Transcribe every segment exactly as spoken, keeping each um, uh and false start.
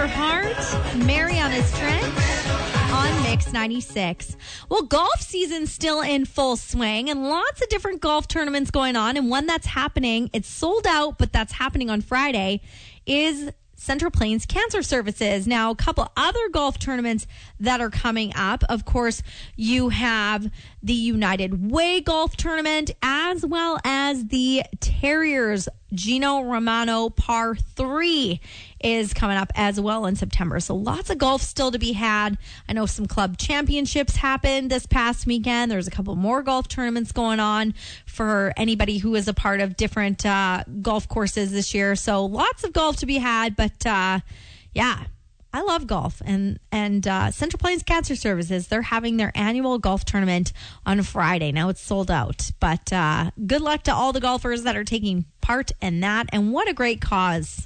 Your Heart, Mariana Trench on Mix ninety-six. Well, golf season's still in full swing and lots of different golf tournaments going on. And one that's happening, it's sold out, but that's happening on Friday, is Central Plains Cancer Services. Now, a couple other golf tournaments that are coming up. Of course, you have the United Way Golf Tournament as well as the Terriers Gino Romano Par three is coming up as well in September. So lots of golf still to be had. I know some club championships happened this past weekend. There's a couple more golf tournaments going on for anybody who is a part of different uh, golf courses this year. So lots of golf to be had. But uh, yeah, I love golf. And, and uh, Central Plains Cancer Services, they're having their annual golf tournament on Friday. Now it's sold out. But uh, good luck to all the golfers that are taking part in that. And what a great cause.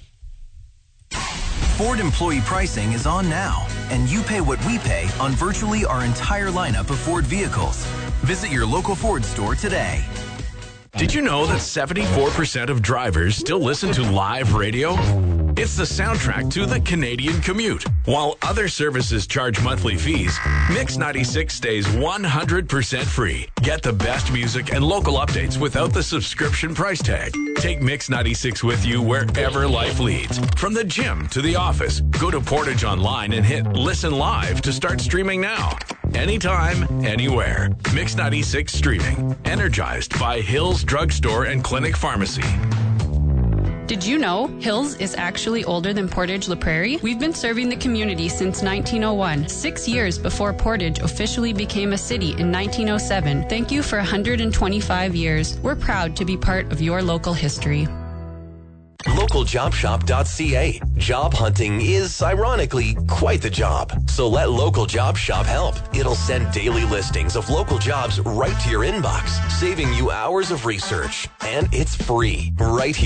Ford employee pricing is on now, and you pay what we pay on virtually our entire lineup of Ford vehicles. Visit your local Ford store today. Did you know that seventy-four percent of drivers still listen to live radio? It's the soundtrack to the Canadian commute. While other services charge monthly fees, Mix ninety-six stays one hundred percent free. Get the best music and local updates without the subscription price tag. Take Mix ninety-six with you wherever life leads. From the gym to the office, go to Portage Online and hit Listen Live to start streaming now. Anytime, anywhere. Mix ninety-six streaming. Energized by Hills Drugstore and Clinic Pharmacy. Did you know Hills is actually older than Portage La Prairie? We've been serving the community since nineteen oh one, six years before Portage officially became a city in nineteen oh seven. Thank you for one hundred twenty-five years. We're proud to be part of your local history. local job shop dot c a. Job hunting is, ironically, quite the job. So let Local Job Shop help. It'll send daily listings of local jobs right to your inbox, saving you hours of research. And it's free, right here.